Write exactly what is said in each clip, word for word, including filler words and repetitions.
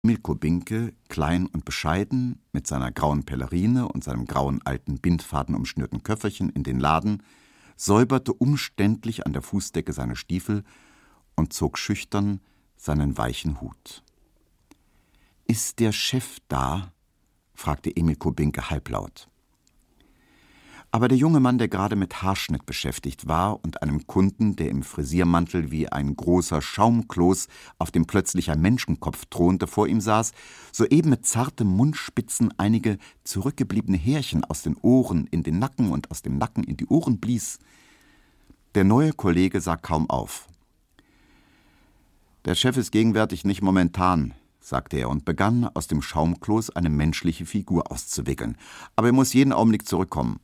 Emil Kubinke, klein und bescheiden, mit seiner grauen Pellerine und seinem grauen alten Bindfaden umschnürten Köfferchen in den Laden, säuberte umständlich an der Fußdecke seine Stiefel und zog schüchtern seinen weichen Hut. »Ist der Chef da?« fragte Emil Kubinke halblaut. Aber der junge Mann, der gerade mit Haarschnitt beschäftigt war und einem Kunden, der im Frisiermantel wie ein großer Schaumkloß auf dem plötzlich ein Menschenkopf thronte, vor ihm saß, soeben mit zartem Mundspitzen einige zurückgebliebene Härchen aus den Ohren in den Nacken und aus dem Nacken in die Ohren blies. Der neue Kollege sah kaum auf. »Der Chef ist gegenwärtig nicht momentan«, sagte er und begann, aus dem Schaumkloß eine menschliche Figur auszuwickeln. »Aber er muss jeden Augenblick zurückkommen.«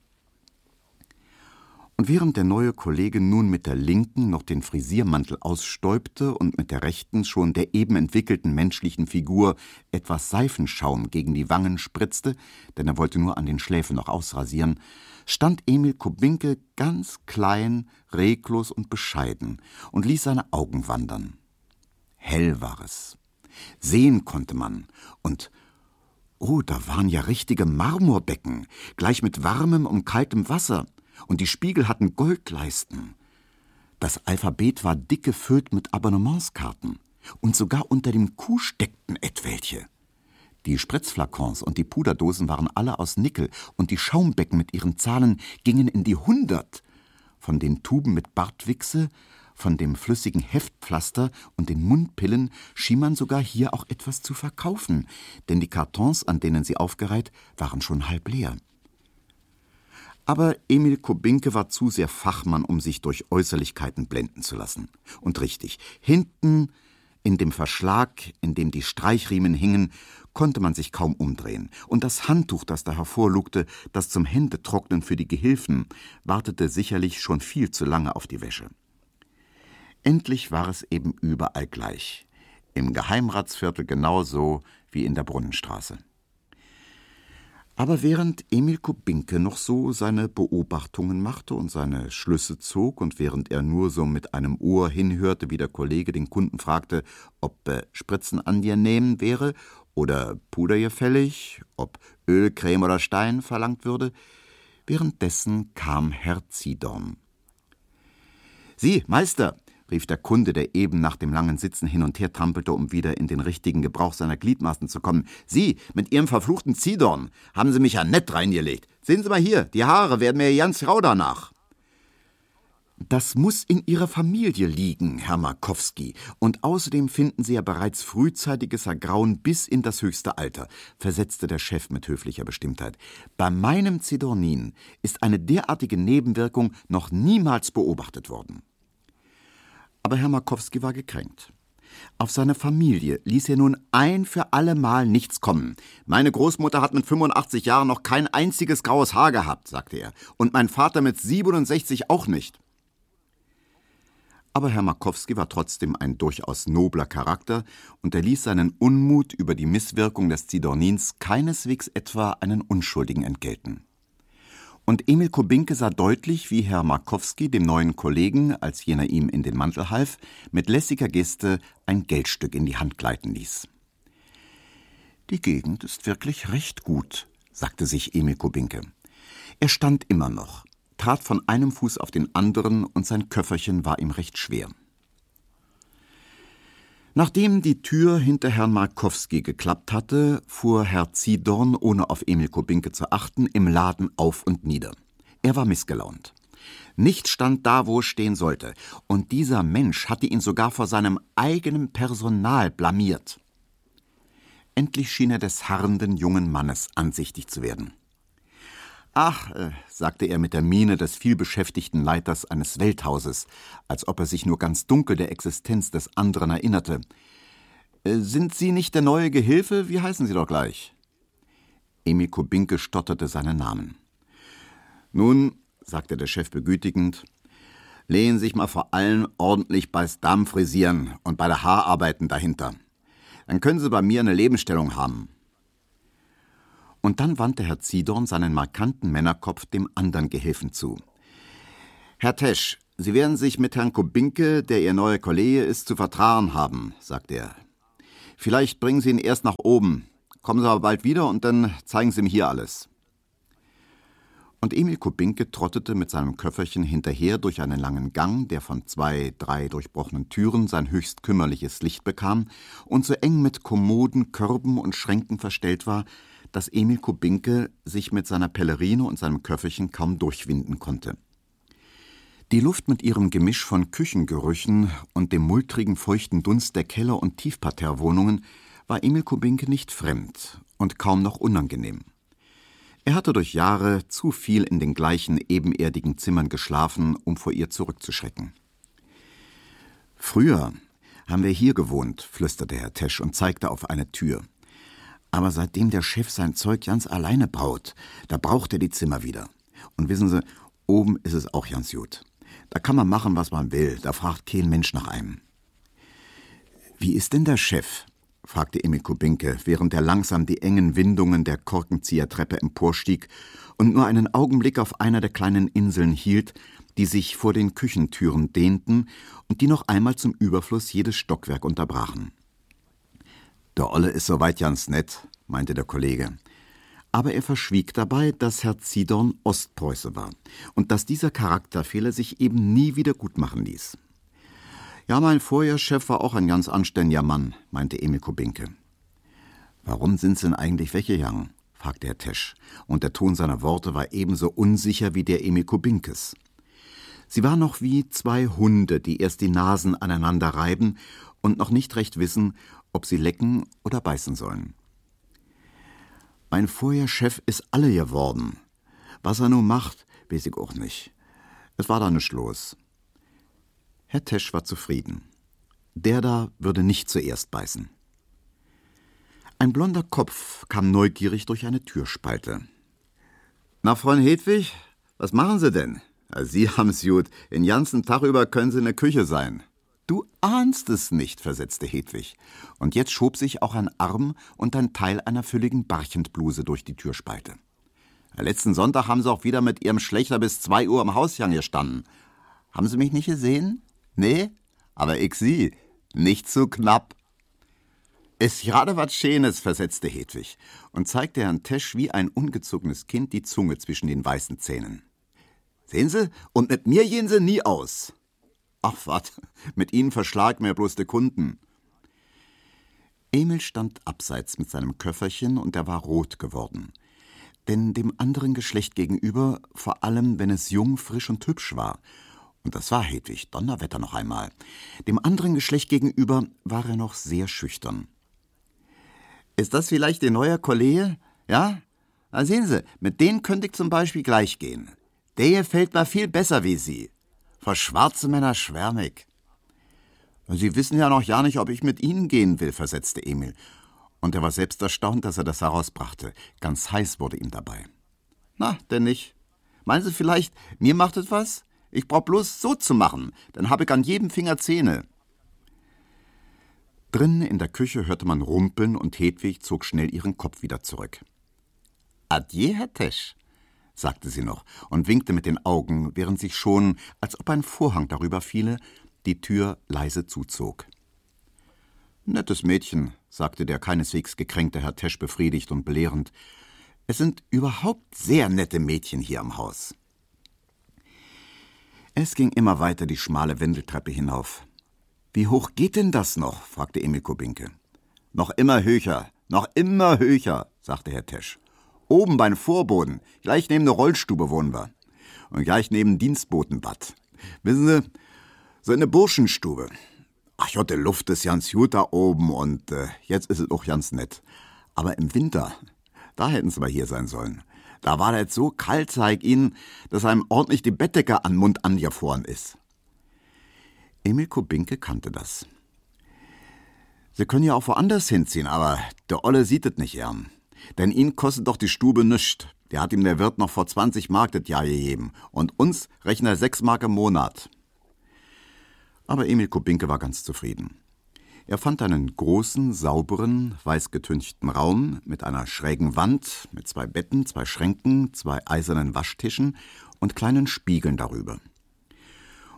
Und während der neue Kollege nun mit der linken noch den Frisiermantel ausstäubte und mit der rechten schon der eben entwickelten menschlichen Figur etwas Seifenschaum gegen die Wangen spritzte, denn er wollte nur an den Schläfen noch ausrasieren, stand Emil Kubinke ganz klein, reglos und bescheiden und ließ seine Augen wandern. Hell war es. Sehen konnte man und oh, da waren ja richtige Marmorbecken, gleich mit warmem und kaltem Wasser. Und die Spiegel hatten Goldleisten. Das Alphabet war dick gefüllt mit Abonnementskarten. Und sogar unter dem Kuh steckten etwelche. Die Spritzflakons und die Puderdosen waren alle aus Nickel und die Schaumbecken mit ihren Zahlen gingen in die Hundert. Von den Tuben mit Bartwichse, von dem flüssigen Heftpflaster und den Mundpillen schien man sogar hier auch etwas zu verkaufen, denn die Kartons, an denen sie aufgereiht, waren schon halb leer. Aber Emil Kubinke war zu sehr Fachmann, um sich durch Äußerlichkeiten blenden zu lassen. Und richtig, hinten in dem Verschlag, in dem die Streichriemen hingen, konnte man sich kaum umdrehen. Und das Handtuch, das da hervorlugte, das zum Händetrocknen für die Gehilfen, wartete sicherlich schon viel zu lange auf die Wäsche. Endlich war es eben überall gleich. Im Geheimratsviertel genauso wie in der Brunnenstraße. Aber während Emil Kubinke noch so seine Beobachtungen machte und seine Schlüsse zog und während er nur so mit einem Ohr hinhörte, wie der Kollege den Kunden fragte, ob äh, Spritzen an dir nehmen wäre oder Puder gefällig, ob Öl, Creme oder Stein verlangt würde, währenddessen kam Herr Zidorn. »Sie, Meister«, rief der Kunde, der eben nach dem langen Sitzen hin und her trampelte, um wieder in den richtigen Gebrauch seiner Gliedmaßen zu kommen. »Sie, mit Ihrem verfluchten Zidorn, haben Sie mich ja nett reingelegt. Sehen Sie mal hier, die Haare werden mir ganz rau danach.« »Das muss in Ihrer Familie liegen, Herr Markowski, und außerdem finden Sie ja bereits frühzeitiges Ergrauen bis in das höchste Alter«, versetzte der Chef mit höflicher Bestimmtheit. »Bei meinem Zidornin ist eine derartige Nebenwirkung noch niemals beobachtet worden.« Aber Herr Markowski war gekränkt. Auf seine Familie ließ er nun ein für alle Mal nichts kommen. »Meine Großmutter hat mit fünfundachtzig Jahren noch kein einziges graues Haar gehabt«, sagte er, »und mein Vater mit siebenundsechzig auch nicht.« Aber Herr Markowski war trotzdem ein durchaus nobler Charakter und er ließ seinen Unmut über die Misswirkung des Zidornins keineswegs etwa einen Unschuldigen entgelten. Und Emil Kubinke sah deutlich, wie Herr Markowski dem neuen Kollegen, als jener ihm in den Mantel half, mit lässiger Geste ein Geldstück in die Hand gleiten ließ. »Die Gegend ist wirklich recht gut«, sagte sich Emil Kubinke. Er stand immer noch, trat von einem Fuß auf den anderen und sein Köfferchen war ihm recht schwer. Nachdem die Tür hinter Herrn Markowski geklappt hatte, fuhr Herr Zidorn, ohne auf Emil Kubinke zu achten, im Laden auf und nieder. Er war missgelaunt. Nichts stand da, wo es stehen sollte, und dieser Mensch hatte ihn sogar vor seinem eigenen Personal blamiert. Endlich schien er des harrenden jungen Mannes ansichtig zu werden. »Ach«, äh, sagte er mit der Miene des vielbeschäftigten Leiters eines Welthauses, als ob er sich nur ganz dunkel der Existenz des anderen erinnerte. Äh, »Sind Sie nicht der neue Gehilfe? Wie heißen Sie doch gleich?« Emil Kubinke stotterte seinen Namen. »Nun«, sagte der Chef begütigend, »lehnen Sie sich mal vor allem ordentlich bei's Damm frisieren und bei der Haararbeiten dahinter. Dann können Sie bei mir eine Lebensstellung haben.« Und dann wandte Herr Zidorn seinen markanten Männerkopf dem anderen Gehilfen zu. »Herr Tesch, Sie werden sich mit Herrn Kubinke, der Ihr neuer Kollege ist, zu vertragen haben«, sagte er. Vielleicht bringen Sie ihn erst nach oben. Kommen Sie aber bald wieder und dann zeigen Sie ihm hier alles. Und Emil Kubinke trottete mit seinem Köfferchen hinterher durch einen langen Gang, der von zwei, drei durchbrochenen Türen sein höchst kümmerliches Licht bekam und so eng mit Kommoden, Körben und Schränken verstellt war, dass Emil Kubinke sich mit seiner Pellerine und seinem Köfferchen kaum durchwinden konnte. Die Luft mit ihrem Gemisch von Küchengerüchen und dem multrigen, feuchten Dunst der Keller- und Tiefparterrewohnungen war Emil Kubinke nicht fremd und kaum noch unangenehm. Er hatte durch Jahre zu viel in den gleichen ebenerdigen Zimmern geschlafen, um vor ihr zurückzuschrecken. »Früher haben wir hier gewohnt«, flüsterte Herr Tesch und zeigte auf eine Tür. »Aber seitdem der Chef sein Zeug ganz alleine braut, da braucht er die Zimmer wieder. Und wissen Sie, oben ist es auch ganz gut. Da kann man machen, was man will, da fragt kein Mensch nach einem.« »Wie ist denn der Chef?« fragte Emil Kubinke, während er langsam die engen Windungen der Korkenziehertreppe emporstieg und nur einen Augenblick auf einer der kleinen Inseln hielt, die sich vor den Küchentüren dehnten und die noch einmal zum Überfluss jedes Stockwerk unterbrachen. »Der Olle ist soweit ganz nett«, meinte der Kollege. Aber er verschwieg dabei, dass Herr Zidorn Ostpreuße war und dass dieser Charakterfehler sich eben nie wieder gutmachen ließ. »Ja, mein Vorjahrschef war auch ein ganz anständiger Mann«, meinte Emil Kubinke. »Warum sind Sie denn eigentlich weggegangen?« fragte Herr Tesch, und der Ton seiner Worte war ebenso unsicher wie der Emil Kubinkes. Sie waren noch wie zwei Hunde, die erst die Nasen aneinander reiben und noch nicht recht wissen, ob sie lecken oder beißen sollen. »Mein Vorjahrchef ist alle geworden. Was er nun macht, weiß ich auch nicht. Es war da nichts los.« Herr Tesch war zufrieden. Der da würde nicht zuerst beißen. Ein blonder Kopf kam neugierig durch eine Türspalte. »Na, Freund Hedwig, was machen Sie denn? Sie haben's gut. Den ganzen Tag über können Sie in der Küche sein.« »Du ahnst es nicht«, versetzte Hedwig. Und jetzt schob sich auch ein Arm und ein Teil einer fülligen Barchendbluse durch die Türspalte. »Letzten Sonntag haben Sie auch wieder mit Ihrem Schlechter bis zwei Uhr am Hausgang gestanden. Haben Sie mich nicht gesehen? Nee? Aber ich Sie. Nicht zu knapp.« »Ist gerade was Schönes«, versetzte Hedwig und zeigte Herrn Tesch wie ein ungezogenes Kind die Zunge zwischen den weißen Zähnen. »Sehen Sie, und mit mir gehen Sie nie aus.« »Ach wat, mit Ihnen verschlag mir bloß de Kunden.« Emil stand abseits mit seinem Köfferchen und er war rot geworden. Denn dem anderen Geschlecht gegenüber, vor allem wenn es jung, frisch und hübsch war, und das war Hedwig, Donnerwetter noch einmal, dem anderen Geschlecht gegenüber war er noch sehr schüchtern. »Ist das vielleicht Ihr neuer Kollege? Ja? Na sehen Sie, mit denen könnte ich zum Beispiel gleich gehen. Der gefällt mir viel besser wie Sie. Vor schwarze Männer schwärmig.« »Sie wissen ja noch ja nicht, ob ich mit Ihnen gehen will«, versetzte Emil. Und er war selbst erstaunt, dass er das herausbrachte. Ganz heiß wurde ihm dabei. »Na, denn nicht. Meinen Sie vielleicht, mir macht es was? Ich brauch bloß so zu machen, dann habe ich an jedem Finger Zähne.« Drinnen in der Küche hörte man rumpeln und Hedwig zog schnell ihren Kopf wieder zurück. »Adieu, Herr Tesch«, sagte sie noch und winkte mit den Augen, während sich schon, als ob ein Vorhang darüber fiele, die Tür leise zuzog. »Nettes Mädchen«, sagte der keineswegs gekränkte Herr Tesch befriedigt und belehrend. »Es sind überhaupt sehr nette Mädchen hier am Haus.« Es ging immer weiter die schmale Wendeltreppe hinauf. »Wie hoch geht denn das noch?« fragte Emil Kubinke. »Noch immer höher, noch immer höher«, sagte Herr Tesch. »Oben beim Vorboden, gleich neben der Rollstube wohnen wir. Und gleich neben Dienstbotenbad. Wissen Sie, so eine Burschenstube. Ach ja, die Luft ist ganz gut da oben und äh, jetzt ist es auch ganz nett. Aber im Winter, da hätten Sie mal hier sein sollen. Da war das so kalt, zeig Ihnen, dass einem ordentlich die Bettdecke an den Mund angefroren ist.« Emil Kubinke kannte das. »Sie können ja auch woanders hinziehen, aber der Olle sieht es nicht gern. Denn ihn kostet doch die Stube nischt. Der hat ihm der Wirt noch vor zwanzig Mark das Jahr gegeben. Und uns rechnet er sechs Mark im Monat.« Aber Emil Kubinke war ganz zufrieden. Er fand einen großen, sauberen, weißgetünchten Raum mit einer schrägen Wand, mit zwei Betten, zwei Schränken, zwei eisernen Waschtischen und kleinen Spiegeln darüber.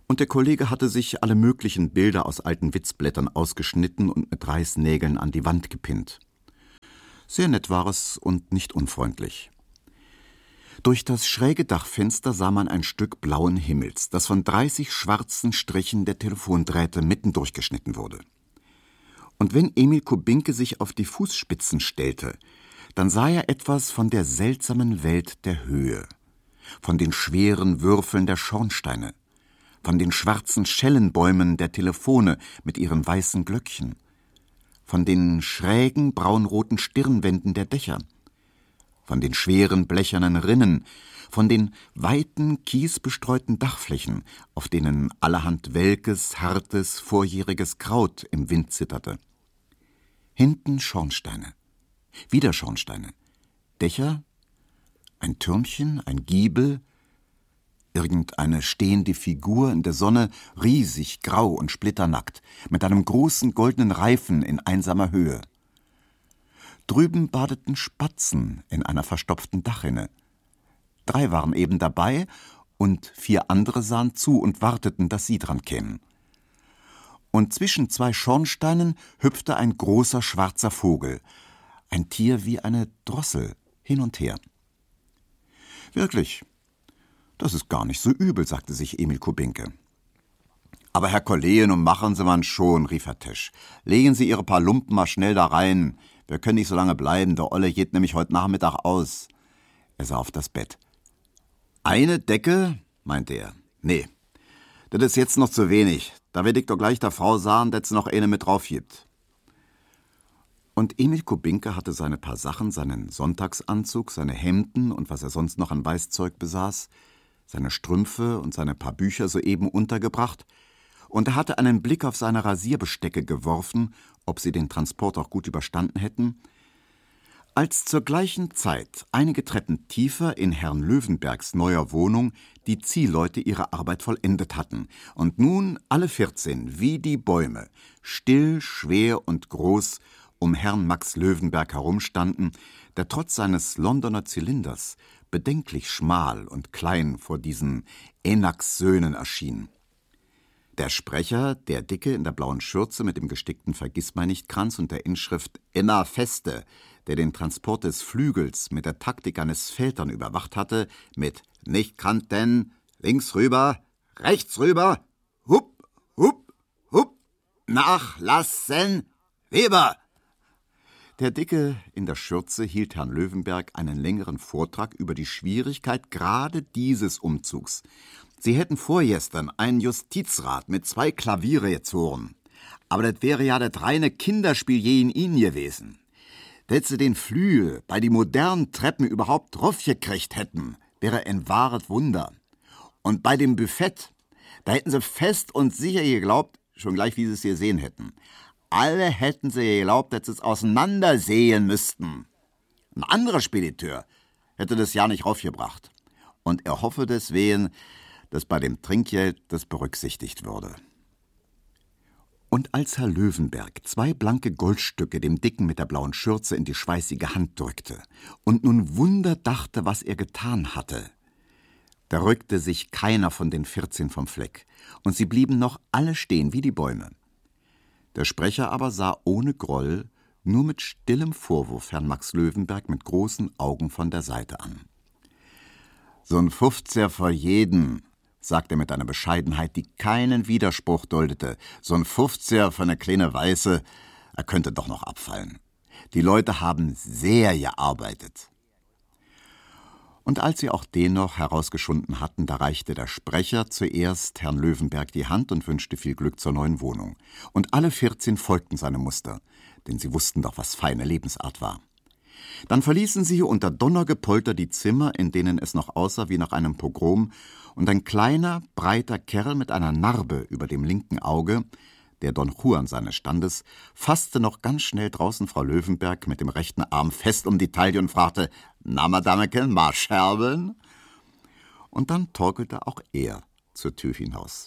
Und der Kollege hatte sich alle möglichen Bilder aus alten Witzblättern ausgeschnitten und mit Reißnägeln an die Wand gepinnt. Sehr nett war es und nicht unfreundlich. Durch das schräge Dachfenster sah man ein Stück blauen Himmels, das von dreißig schwarzen Strichen der Telefondrähte mitten durchgeschnitten wurde. Und wenn Emil Kubinke sich auf die Fußspitzen stellte, dann sah er etwas von der seltsamen Welt der Höhe, von den schweren Würfeln der Schornsteine, von den schwarzen Schellenbäumen der Telefone mit ihren weißen Glöckchen, von den schrägen braunroten Stirnwänden der Dächer, von den schweren blechernen Rinnen, von den weiten, kiesbestreuten Dachflächen, auf denen allerhand welkes, hartes, vorjähriges Kraut im Wind zitterte. Hinten Schornsteine, wieder Schornsteine, Dächer, ein Türmchen, ein Giebel, irgendeine stehende Figur in der Sonne, riesig, grau und splitternackt, mit einem großen goldenen Reifen in einsamer Höhe. Drüben badeten Spatzen in einer verstopften Dachrinne. Drei waren eben dabei, und vier andere sahen zu und warteten, dass sie dran kämen. Und zwischen zwei Schornsteinen hüpfte ein großer schwarzer Vogel, ein Tier wie eine Drossel, hin und her. Wirklich, das ist gar nicht so übel, sagte sich Emil Kubinke. Aber Herr Kollege, nun machen Sie man schon, rief Herr Tesch. Legen Sie Ihre paar Lumpen mal schnell da rein. Wir können nicht so lange bleiben, der Olle geht nämlich heute Nachmittag aus. Er sah auf das Bett. Eine Decke, meinte er. Nee, das ist jetzt noch zu wenig. Da werd ich doch gleich der Frau sagen, dass sie noch eine mit drauf gibt. Und Emil Kubinke hatte seine paar Sachen, seinen Sonntagsanzug, seine Hemden und was er sonst noch an Weißzeug besaß, seine Strümpfe und seine paar Bücher soeben untergebracht, und er hatte einen Blick auf seine Rasierbestecke geworfen, ob sie den Transport auch gut überstanden hätten, als zur gleichen Zeit einige Treppen tiefer in Herrn Löwenbergs neuer Wohnung die Ziehleute ihre Arbeit vollendet hatten und nun alle vierzehn, wie die Bäume, still, schwer und groß um Herrn Max Löwenberg herumstanden, der trotz seines Londoner Zylinders bedenklich schmal und klein vor diesen Enaks-Söhnen erschien. Der Sprecher, der Dicke in der blauen Schürze mit dem gestickten Vergissmeinnichtkranz und der Inschrift »Immer feste«, der den Transport des Flügels mit der Taktik eines Feldherrn überwacht hatte, mit »Nicht kanten, links rüber, rechts rüber, hup, hup, hup, nachlassen, Weber!« Der Dicke in der Schürze hielt Herrn Löwenberg einen längeren Vortrag über die Schwierigkeit gerade dieses Umzugs. Sie hätten vorgestern einen Justizrat mit zwei Klaviere gezogen. Aber das wäre ja das reine Kinderspiel je in ihnen gewesen. Dass sie den Flügel bei die modernen Treppen überhaupt draufgekriegt hätten, wäre ein wahres Wunder. Und bei dem Buffet, da hätten sie fest und sicher geglaubt, schon gleich wie sie es gesehen hätten, alle hätten sie geglaubt, dass sie es auseinandersehen müssten. Ein anderer Spediteur hätte das ja nicht raufgebracht. Und er hoffe deswegen, dass bei dem Trinkgeld das berücksichtigt würde. Und als Herr Löwenberg zwei blanke Goldstücke dem Dicken mit der blauen Schürze in die schweißige Hand drückte und nun Wunder dachte, was er getan hatte, da rückte sich keiner von den vierzehn vom Fleck, und sie blieben noch alle stehen wie die Bäume. Der Sprecher aber sah ohne Groll, nur mit stillem Vorwurf Herrn Max Löwenberg mit großen Augen von der Seite an. »So ein Fufziger vor jeden«, sagte er mit einer Bescheidenheit, die keinen Widerspruch duldete. »So ein Fufziger für eine kleine Weiße, er könnte doch noch abfallen. Die Leute haben sehr gearbeitet.« Und als sie auch den noch herausgeschunden hatten, da reichte der Sprecher zuerst Herrn Löwenberg die Hand und wünschte viel Glück zur neuen Wohnung. Und alle vierzehn folgten seinem Muster, denn sie wussten doch, was feine Lebensart war. Dann verließen sie unter Donnergepolter die Zimmer, in denen es noch aussah wie nach einem Pogrom, und ein kleiner, breiter Kerl mit einer Narbe über dem linken Auge, der Don Juan seines Standes, fasste noch ganz schnell draußen Frau Löwenberg mit dem rechten Arm fest um die Taille und fragte, »Na, Madameken, Marscherbeln?« Und dann torkelte auch er zur Tür hinaus.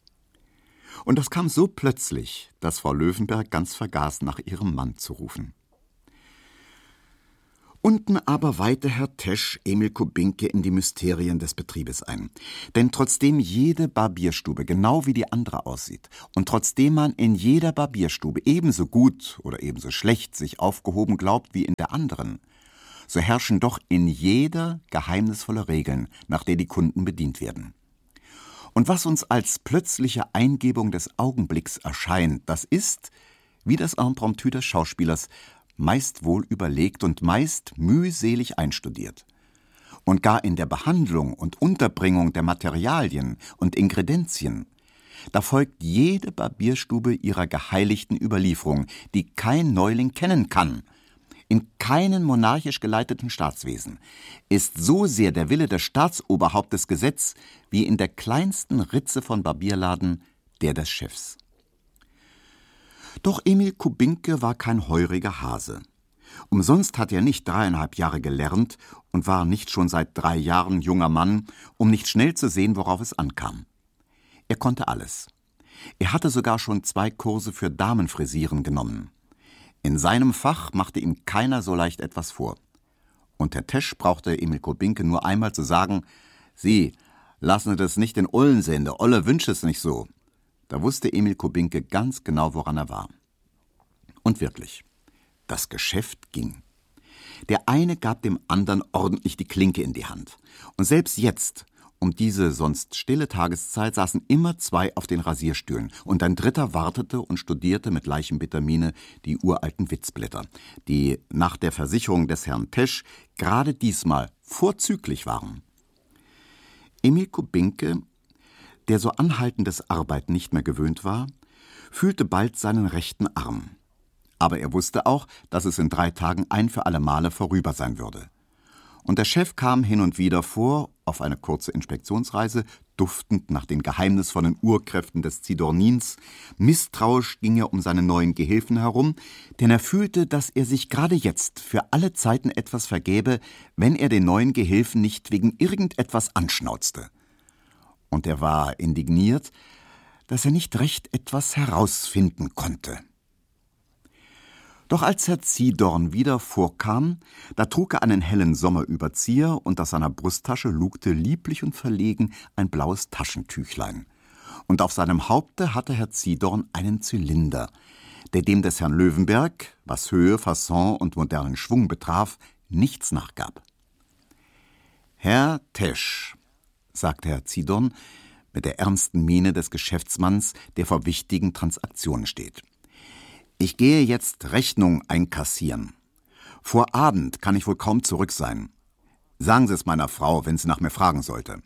Und das kam so plötzlich, dass Frau Löwenberg ganz vergaß, nach ihrem Mann zu rufen. Unten aber weihte Herr Tesch Emil Kubinke in die Mysterien des Betriebes ein. Denn trotzdem jede Barbierstube genau wie die andere aussieht und trotzdem man in jeder Barbierstube ebenso gut oder ebenso schlecht sich aufgehoben glaubt wie in der anderen, so herrschen doch in jeder geheimnisvolle Regeln, nach der die Kunden bedient werden. Und was uns als plötzliche Eingebung des Augenblicks erscheint, das ist, wie das Impromptu des Schauspielers, meist wohl überlegt und meist mühselig einstudiert. Und gar in der Behandlung und Unterbringung der Materialien und Ingredienzien, da folgt jede Barbierstube ihrer geheiligten Überlieferung, die kein Neuling kennen kann. In keinem monarchisch geleiteten Staatswesen ist so sehr der Wille des Staatsoberhauptes Gesetz wie in der kleinsten Ritze von Barbierladen der des Chefs. Doch Emil Kubinke war kein heuriger Hase. Umsonst hat er nicht dreieinhalb Jahre gelernt und war nicht schon seit drei Jahren junger Mann, um nicht schnell zu sehen, worauf es ankam. Er konnte alles. Er hatte sogar schon zwei Kurse für Damenfrisieren genommen. In seinem Fach machte ihm keiner so leicht etwas vor. Und Herr Tesch brauchte Emil Kubinke nur einmal zu sagen, »Sie, lassen Sie das nicht in Ullen sehen, der Olle wünscht es nicht so.« Da wusste Emil Kubinke ganz genau, woran er war. Und wirklich, das Geschäft ging. Der eine gab dem anderen ordentlich die Klinke in die Hand. Und selbst jetzt, um diese sonst stille Tageszeit, saßen immer zwei auf den Rasierstühlen und ein dritter wartete und studierte mit leichenbitter Miene die uralten Witzblätter, die nach der Versicherung des Herrn Tesch gerade diesmal vorzüglich waren. Emil Kubinke, der so anhaltendes Arbeiten nicht mehr gewöhnt war, fühlte bald seinen rechten Arm. Aber er wusste auch, dass es in drei Tagen ein für alle Male vorüber sein würde. Und der Chef kam hin und wieder vor, auf eine kurze Inspektionsreise, duftend nach den geheimnisvollen Urkräften des Zidornins. Misstrauisch ging er um seine neuen Gehilfen herum, denn er fühlte, dass er sich gerade jetzt für alle Zeiten etwas vergäbe, wenn er den neuen Gehilfen nicht wegen irgendetwas anschnauzte. Und er war indigniert, dass er nicht recht etwas herausfinden konnte. Doch als Herr Zidorn wieder vorkam, da trug er einen hellen Sommerüberzieher und aus seiner Brusttasche lugte lieblich und verlegen ein blaues Taschentüchlein. Und auf seinem Haupte hatte Herr Zidorn einen Zylinder, der dem des Herrn Löwenberg, was Höhe, Fasson und modernen Schwung betraf, nichts nachgab. »Herr Tesch«, sagte Herr Zidorn mit der ernsten Miene des Geschäftsmanns, der vor wichtigen Transaktionen steht. »Ich gehe jetzt Rechnung einkassieren. Vor Abend kann ich wohl kaum zurück sein. Sagen Sie es meiner Frau, wenn sie nach mir fragen sollte.«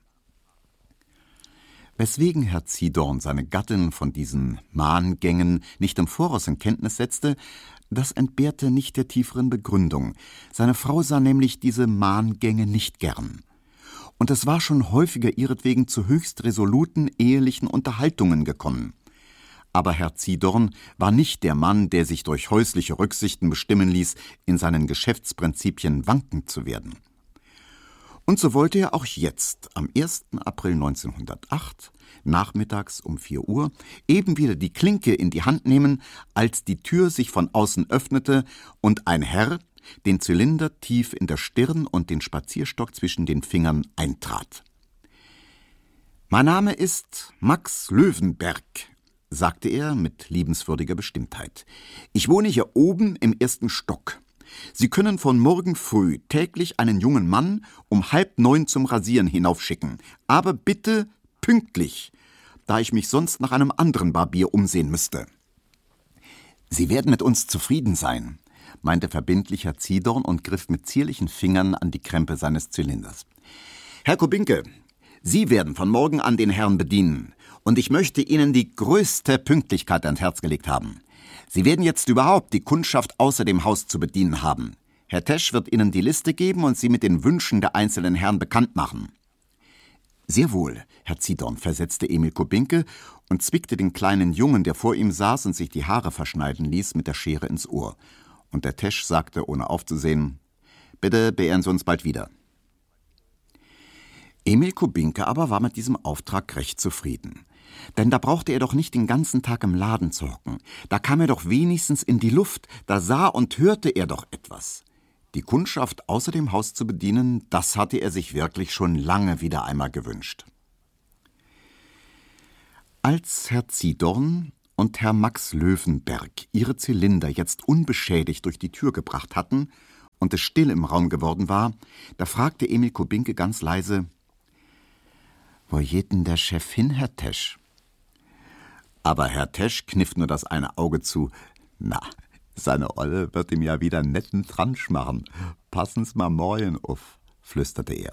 Weswegen Herr Zidorn seine Gattin von diesen Mahngängen nicht im Voraus in Kenntnis setzte, das entbehrte nicht der tieferen Begründung. Seine Frau sah nämlich diese Mahngänge nicht gern. Und es war schon häufiger ihretwegen zu höchst resoluten ehelichen Unterhaltungen gekommen. Aber Herr Zidorn war nicht der Mann, der sich durch häusliche Rücksichten bestimmen ließ, in seinen Geschäftsprinzipien wankend zu werden. Und so wollte er auch jetzt, am ersten April neunzehnhundertacht, nachmittags um vier Uhr, eben wieder die Klinke in die Hand nehmen, als die Tür sich von außen öffnete und ein Herr den Zylinder tief in der Stirn und den Spazierstock zwischen den Fingern eintrat. »Mein Name ist Max Löwenberg«, sagte er mit liebenswürdiger Bestimmtheit. »Ich wohne hier oben im ersten Stock. Sie können von morgen früh täglich einen jungen Mann um halb neun zum Rasieren hinaufschicken, aber bitte pünktlich, da ich mich sonst nach einem anderen Barbier umsehen müsste.« »Sie werden mit uns zufrieden sein«, meinte verbindlich Herr Zidorn und griff mit zierlichen Fingern an die Krempe seines Zylinders. »Herr Kubinke, Sie werden von morgen an den Herrn bedienen, und ich möchte Ihnen die größte Pünktlichkeit ans Herz gelegt haben. Sie werden jetzt überhaupt die Kundschaft außer dem Haus zu bedienen haben. Herr Tesch wird Ihnen die Liste geben und Sie mit den Wünschen der einzelnen Herren bekannt machen.« »Sehr wohl, Herr Zidorn«, versetzte Emil Kubinke und zwickte den kleinen Jungen, der vor ihm saß und sich die Haare verschneiden ließ, mit der Schere ins Ohr. Und der Tesch sagte, ohne aufzusehen, »Bitte beehren Sie uns bald wieder.« Emil Kubinke aber war mit diesem Auftrag recht zufrieden. Denn da brauchte er doch nicht den ganzen Tag im Laden zu hocken. Da kam er doch wenigstens in die Luft, da sah und hörte er doch etwas. Die Kundschaft außer dem Haus zu bedienen, das hatte er sich wirklich schon lange wieder einmal gewünscht. Als Herr Ziedorn und Herr Max Löwenberg ihre Zylinder jetzt unbeschädigt durch die Tür gebracht hatten und es still im Raum geworden war, da fragte Emil Kubinke ganz leise: »Wo geht denn der Chef hin, Herr Tesch?« Aber Herr Tesch kniff nur das eine Auge zu. »Na, seine Olle wird ihm ja wieder netten Transch machen. Passen's mal morgen auf«, flüsterte er.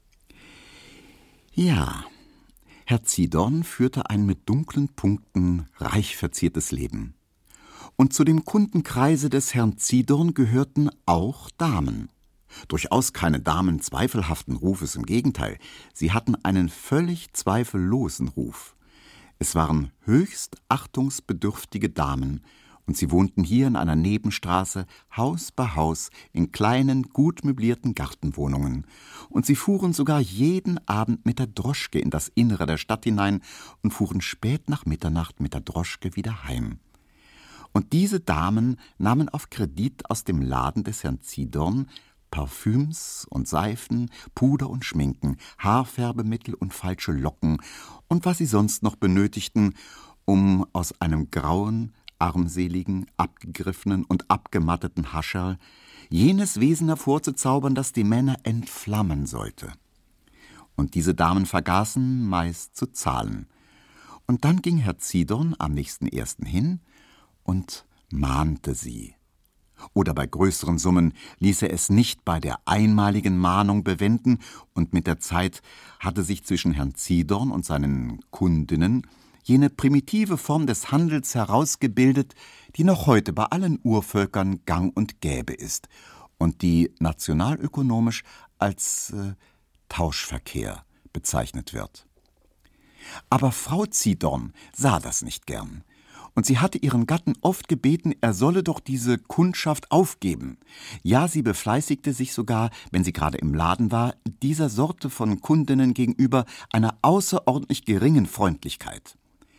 Ja, Herr Ziedorn führte ein mit dunklen Punkten reich verziertes Leben. Und zu dem Kundenkreise des Herrn Ziedorn gehörten auch Damen. Durchaus keine Damen zweifelhaften Rufes, im Gegenteil, sie hatten einen völlig zweifellosen Ruf. Es waren höchst achtungsbedürftige Damen, und sie wohnten hier in einer Nebenstraße, Haus bei Haus, in kleinen, gut möblierten Gartenwohnungen. Und sie fuhren sogar jeden Abend mit der Droschke in das Innere der Stadt hinein und fuhren spät nach Mitternacht mit der Droschke wieder heim. Und diese Damen nahmen auf Kredit aus dem Laden des Herrn Ziedorn Parfüms und Seifen, Puder und Schminken, Haarfärbemittel und falsche Locken und was sie sonst noch benötigten, um aus einem grauen, armseligen, abgegriffenen und abgematteten Hascherl jenes Wesen hervorzuzaubern, das die Männer entflammen sollte. Und diese Damen vergaßen meist zu zahlen. Und dann ging Herr Ziedorn am nächsten Ersten hin und mahnte sie. Oder bei größeren Summen ließ er es nicht bei der einmaligen Mahnung bewenden, und mit der Zeit hatte sich zwischen Herrn Ziedorn und seinen Kundinnen jene primitive Form des Handels herausgebildet, die noch heute bei allen Urvölkern gang und gäbe ist und die nationalökonomisch als äh, Tauschverkehr bezeichnet wird. Aber Frau Ziedorn sah das nicht gern. Und sie hatte ihren Gatten oft gebeten, er solle doch diese Kundschaft aufgeben. Ja, sie befleißigte sich sogar, wenn sie gerade im Laden war, dieser Sorte von Kundinnen gegenüber einer außerordentlich geringen Freundlichkeit.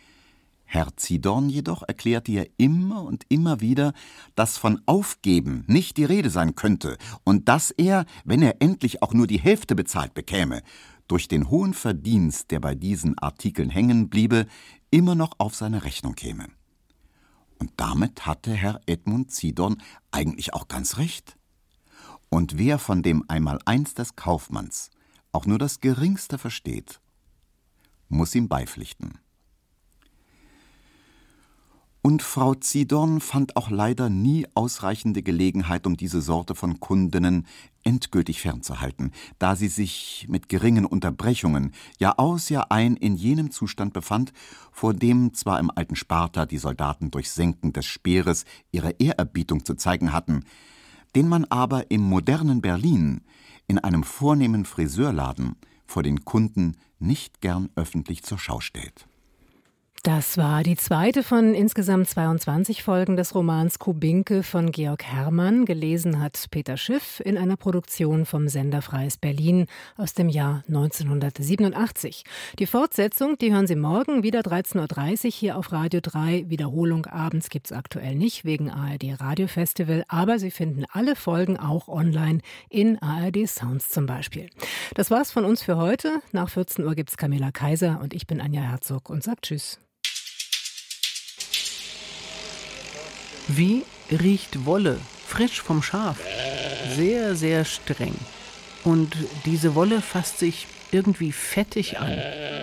Herr Ziedorn jedoch erklärte ihr immer und immer wieder, dass von Aufgeben nicht die Rede sein könnte und dass er, wenn er endlich auch nur die Hälfte bezahlt bekäme, durch den hohen Verdienst, der bei diesen Artikeln hängen bliebe, immer noch auf seine Rechnung käme. Und damit hatte Herr Edmund Ziedorn eigentlich auch ganz recht. Und wer von dem Einmaleins des Kaufmanns auch nur das Geringste versteht, muss ihm beipflichten. Und Frau Ziedorn fand auch leider nie ausreichende Gelegenheit, um diese Sorte von Kundinnen endgültig fernzuhalten, da sie sich mit geringen Unterbrechungen Jahr aus, Jahr ein in jenem Zustand befand, vor dem zwar im alten Sparta die Soldaten durch Senken des Speeres ihre Ehrerbietung zu zeigen hatten, den man aber im modernen Berlin in einem vornehmen Friseurladen vor den Kunden nicht gern öffentlich zur Schau stellt. Das war die zweite von insgesamt zweiundzwanzig Folgen des Romans Kubinke von Georg Herrmann. Gelesen hat Peter Schiff in einer Produktion vom Sender Freies Berlin aus dem Jahr neunzehnhundertsiebenundachtzig. Die Fortsetzung, die hören Sie morgen wieder dreizehn Uhr dreißig hier auf Radio drei. Wiederholung abends gibt's aktuell nicht wegen A R D Radio Festival, aber Sie finden alle Folgen auch online in A R D Sounds zum Beispiel. Das war's von uns für heute. Nach vierzehn Uhr gibt's Camilla Kaiser und ich bin Anja Herzog und sag Tschüss. Wie riecht Wolle? Frisch vom Schaf. Sehr, sehr streng. Und diese Wolle fasst sich irgendwie fettig an.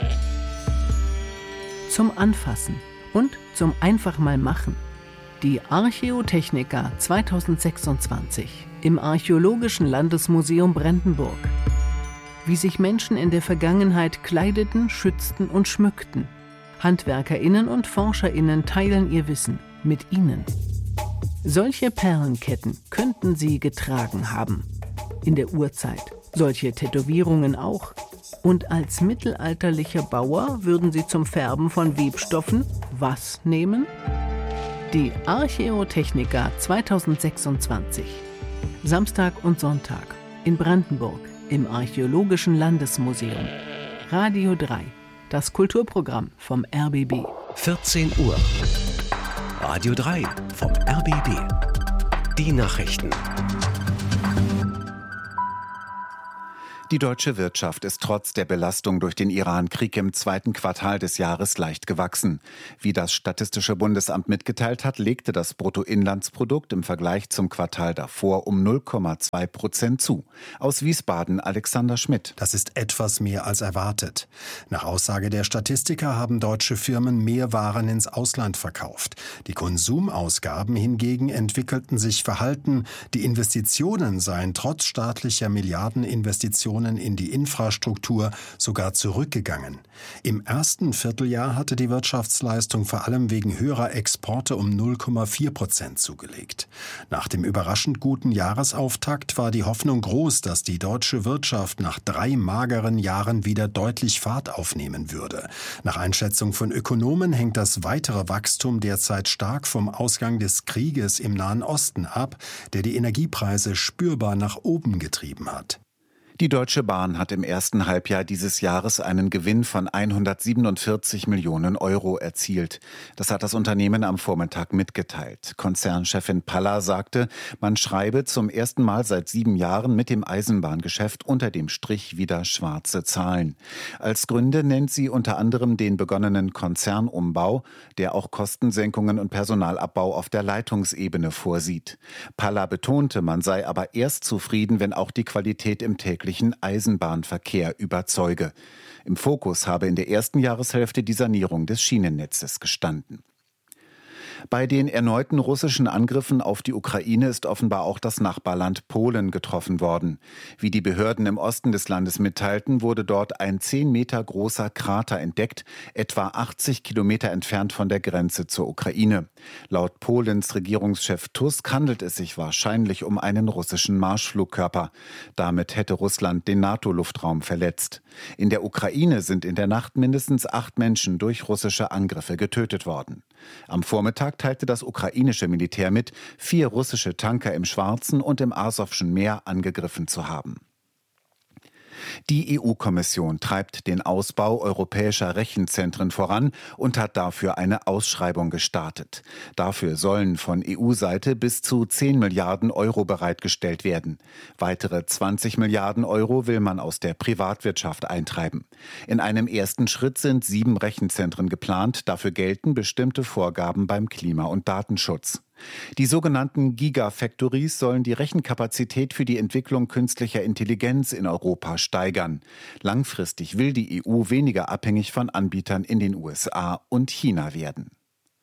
Zum Anfassen und zum einfach mal machen. Die Archäotechnica zweitausendsechsundzwanzig im Archäologischen Landesmuseum Brandenburg. Wie sich Menschen in der Vergangenheit kleideten, schützten und schmückten. HandwerkerInnen und ForscherInnen teilen ihr Wissen mit Ihnen. Solche Perlenketten könnten Sie getragen haben. In der Urzeit. Solche Tätowierungen auch. Und als mittelalterlicher Bauer würden Sie zum Färben von Webstoffen was nehmen? Die Archäotechnica zweitausendsechsundzwanzig. Samstag und Sonntag in Brandenburg im Archäologischen Landesmuseum. Radio drei. Das Kulturprogramm vom R B B. vierzehn Uhr. Radio drei vom R B B. Die Nachrichten. Die deutsche Wirtschaft ist trotz der Belastung durch den Iran-Krieg im zweiten Quartal des Jahres leicht gewachsen. Wie das Statistische Bundesamt mitgeteilt hat, legte das Bruttoinlandsprodukt im Vergleich zum Quartal davor um null Komma zwei Prozent zu. Aus Wiesbaden Alexander Schmidt. Das ist etwas mehr als erwartet. Nach Aussage der Statistiker haben deutsche Firmen mehr Waren ins Ausland verkauft. Die Konsumausgaben hingegen entwickelten sich verhalten. Die Investitionen seien trotz staatlicher Milliardeninvestitionen in die Infrastruktur sogar zurückgegangen. Im ersten Vierteljahr hatte die Wirtschaftsleistung vor allem wegen höherer Exporte um null Komma vier Prozent zugelegt. Nach dem überraschend guten Jahresauftakt war die Hoffnung groß, dass die deutsche Wirtschaft nach drei mageren Jahren wieder deutlich Fahrt aufnehmen würde. Nach Einschätzung von Ökonomen hängt das weitere Wachstum derzeit stark vom Ausgang des Krieges im Nahen Osten ab, der die Energiepreise spürbar nach oben getrieben hat. Die Deutsche Bahn hat im ersten Halbjahr dieses Jahres einen Gewinn von hundertsiebenundvierzig Millionen Euro erzielt. Das hat das Unternehmen am Vormittag mitgeteilt. Konzernchefin Palla sagte, man schreibe zum ersten Mal seit sieben Jahren mit dem Eisenbahngeschäft unter dem Strich wieder schwarze Zahlen. Als Gründe nennt sie unter anderem den begonnenen Konzernumbau, der auch Kostensenkungen und Personalabbau auf der Leitungsebene vorsieht. Palla betonte, man sei aber erst zufrieden, wenn auch die Qualität im täglichen Eisenbahnverkehr überzeuge. Im Fokus habe in der ersten Jahreshälfte die Sanierung des Schienennetzes gestanden. Bei den erneuten russischen Angriffen auf die Ukraine ist offenbar auch das Nachbarland Polen getroffen worden. Wie die Behörden im Osten des Landes mitteilten, wurde dort ein zehn Meter großer Krater entdeckt, etwa achtzig Kilometer entfernt von der Grenze zur Ukraine. Laut Polens Regierungschef Tusk handelt es sich wahrscheinlich um einen russischen Marschflugkörper. Damit hätte Russland den NATO-Luftraum verletzt. In der Ukraine sind in der Nacht mindestens acht Menschen durch russische Angriffe getötet worden. Am Vormittag teilte das ukrainische Militär mit, vier russische Tanker im Schwarzen und im Asowschen Meer angegriffen zu haben. Die E U-Kommission treibt den Ausbau europäischer Rechenzentren voran und hat dafür eine Ausschreibung gestartet. Dafür sollen von E U-Seite bis zu zehn Milliarden Euro bereitgestellt werden. Weitere zwanzig Milliarden Euro will man aus der Privatwirtschaft eintreiben. In einem ersten Schritt sind sieben Rechenzentren geplant. Dafür gelten bestimmte Vorgaben beim Klima- und Datenschutz. Die sogenannten Gigafactories sollen die Rechenkapazität für die Entwicklung künstlicher Intelligenz in Europa steigern. Langfristig will die E U weniger abhängig von Anbietern in den U S A und China werden.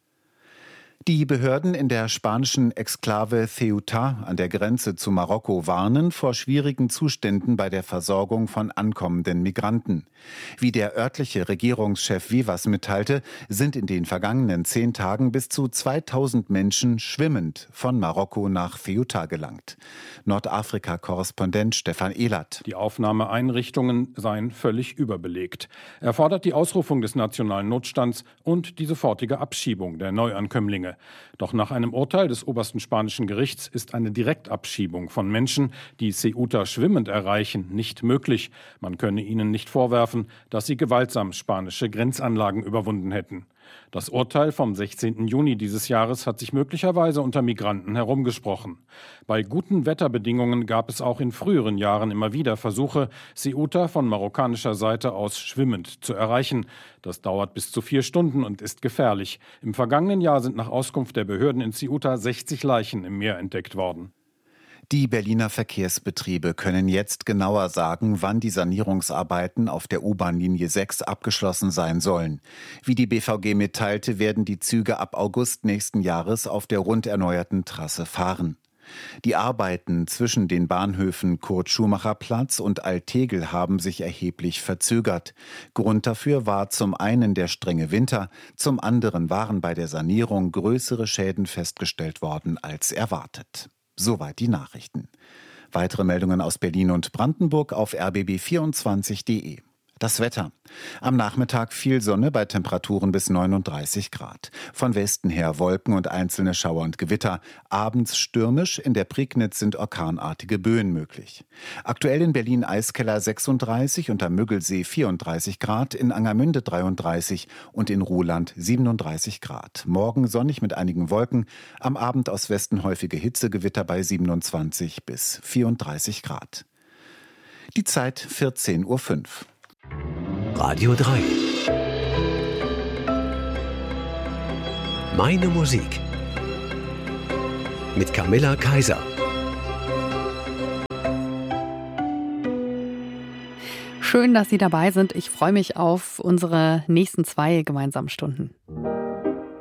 Die Behörden in der spanischen Exklave Ceuta an der Grenze zu Marokko warnen vor schwierigen Zuständen bei der Versorgung von ankommenden Migranten. Wie der örtliche Regierungschef Vivas mitteilte, sind in den vergangenen zehn Tagen bis zu zweitausend Menschen schwimmend von Marokko nach Ceuta gelangt. Nordafrika-Korrespondent Stefan Ehlert. Die Aufnahmeeinrichtungen seien völlig überbelegt. Er fordert die Ausrufung des nationalen Notstands und die sofortige Abschiebung der Neuankömmlinge. Doch nach einem Urteil des obersten spanischen Gerichts ist eine Direktabschiebung von Menschen, die Ceuta schwimmend erreichen, nicht möglich. Man könne ihnen nicht vorwerfen, dass sie gewaltsam spanische Grenzanlagen überwunden hätten. Das Urteil vom sechzehnten Juni dieses Jahres hat sich möglicherweise unter Migranten herumgesprochen. Bei guten Wetterbedingungen gab es auch in früheren Jahren immer wieder Versuche, Ceuta von marokkanischer Seite aus schwimmend zu erreichen. Das dauert bis zu vier Stunden und ist gefährlich. Im vergangenen Jahr sind nach Auskunft der Behörden in Ceuta sechzig Leichen im Meer entdeckt worden. Die Berliner Verkehrsbetriebe können jetzt genauer sagen, wann die Sanierungsarbeiten auf der U-Bahn-Linie sechs abgeschlossen sein sollen. Wie die B V G mitteilte, werden die Züge ab August nächsten Jahres auf der rund erneuerten Trasse fahren. Die Arbeiten zwischen den Bahnhöfen Kurt-Schumacher-Platz und Altegel haben sich erheblich verzögert. Grund dafür war zum einen der strenge Winter, zum anderen waren bei der Sanierung größere Schäden festgestellt worden als erwartet. Soweit die Nachrichten. Weitere Meldungen aus Berlin und Brandenburg auf r b b vierundzwanzig punkt de. Das Wetter. Am Nachmittag viel Sonne bei Temperaturen bis neununddreißig Grad. Von Westen her Wolken und einzelne Schauer und Gewitter. Abends stürmisch, in der Prignitz sind orkanartige Böen möglich. Aktuell in Berlin Eiskeller sechsunddreißig und am Müggelsee vierunddreißig Grad, in Angermünde dreiunddreißig und in Ruhland siebenunddreißig Grad. Morgen sonnig mit einigen Wolken, am Abend aus Westen häufige Hitzegewitter bei siebenundzwanzig bis vierunddreißig Grad. Die Zeit vierzehn Uhr fünf. Radio drei. Meine Musik. Mit Camilla Kaiser. Schön, dass Sie dabei sind. Ich freue mich auf unsere nächsten zwei gemeinsamen Stunden.